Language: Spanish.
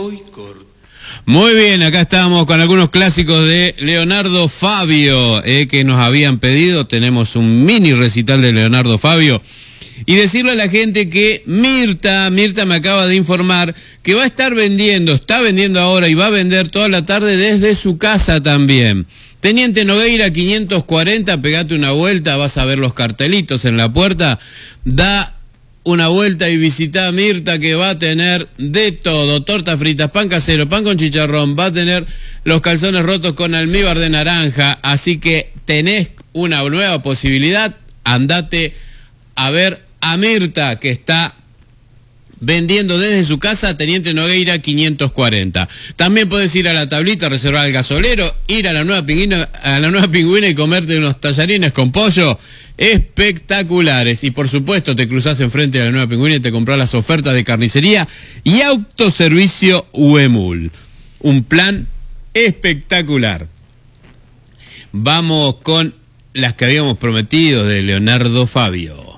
hoy corto. Muy bien, acá estamos con algunos clásicos de Leonardo Fabio, que nos habían pedido. Tenemos un mini recital de Leonardo Fabio. Y decirle a la gente que Mirta me acaba de informar que va a estar vendiendo, está vendiendo ahora y va a vender toda la tarde desde su casa también. Teniente Nogueira 540, pegate una vuelta, vas a ver los cartelitos en la puerta, da una vuelta y visita a Mirta, que va a tener de todo: tortas fritas, pan casero, pan con chicharrón, va a tener los calzones rotos con almíbar de naranja, así que tenés una nueva posibilidad. Andate a ver a Mirta, que está vendiendo desde su casa, Teniente Nogueira 540. También puedes ir a la tablita, reservar el gasolero, ir a la Nueva Pingüina y comerte unos tallarines con pollo espectaculares. Y por supuesto te cruzás enfrente de la Nueva Pingüina y te comprás las ofertas de carnicería y autoservicio Huemul. Un plan espectacular. Vamos con las que habíamos prometido de Leonardo Fabio.